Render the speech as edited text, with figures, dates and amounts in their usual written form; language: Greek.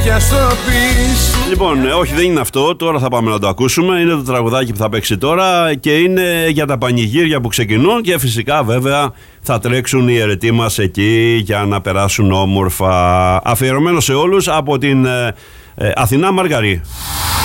κι ας το πεις. Λοιπόν, όχι, δεν είναι αυτό. Τώρα θα πάμε να το ακούσουμε. Είναι το τραγουδάκι που θα παίξει τώρα και είναι για τα πανηγύρια που ξεκινούν και φυσικά βέβαια θα τρέξουν οι αιρετοί μας εκεί για να περάσουν όμορφα. Αφιερωμένο σε όλους από την Αθηνά Μαργαρή.